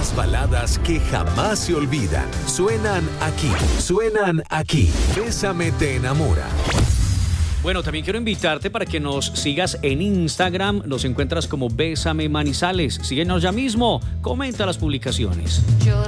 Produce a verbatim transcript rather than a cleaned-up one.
Las baladas que jamás se olvidan. Suenan aquí. Suenan aquí. Bésame te enamora. Bueno, también quiero invitarte para que nos sigas en Instagram. Nos encuentras como Bésame Manizales. Síguenos ya mismo. Comenta las publicaciones. Yo